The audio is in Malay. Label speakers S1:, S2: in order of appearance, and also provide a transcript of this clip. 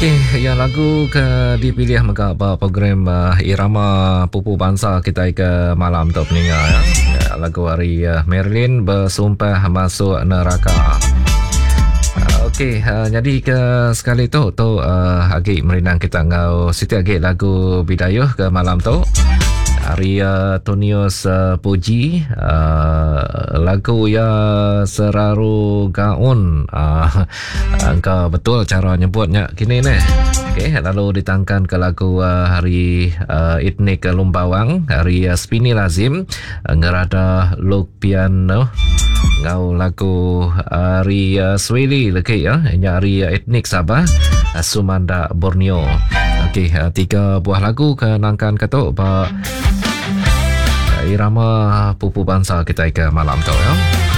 S1: Okey, yang lagu ke dipilih maka program Irama Pupu Bangsa kita ke malam tu pendengar ya. Lagu hari Merlin bersumpah masuk neraka. Okey, jadi ke sekali tu agi merinang kita ngau Siti agi lagu bidayuh ke malam tu. Hari Tonius Puji lagu ya Seraru Gaun angka betul cara nyebutnya kini ni. Okey, lalu ditangkan ke lagu hari Etnik Lumbawang, hari Spini Lazim ngerada Luk Piano ngau lagu hari Sweli lagi ya, hari Etnik Sabah Sumanda Borneo. Okey, 3 buah lagu kenangkan ketuk Irama Pupu Bangsa kita ke malam tu ya.